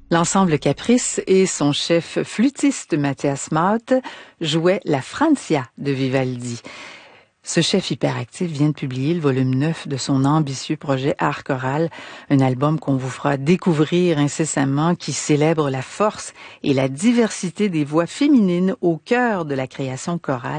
L'ensemble Caprice et son chef flûtiste Mathias Maut jouaient la Francia de Vivaldi. Ce chef hyperactif vient de publier le volume 9 de son ambitieux projet Art choral, un album qu'on vous fera découvrir incessamment qui célèbre la force et la diversité des voix féminines au cœur de la création chorale.